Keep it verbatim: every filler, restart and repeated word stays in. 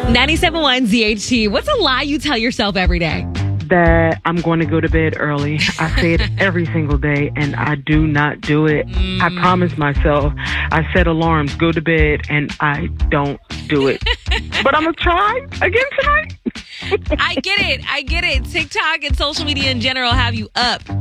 ninety-seven point one Z H T. What's a lie you tell yourself every day? That I'm going to go to bed early. I say it every single day, and I do not do it. Mm. I promise myself. I set alarms, go to bed, and I don't do it. But I'm going to try again tonight. I get it. I get it. TikTok and social media in general have you up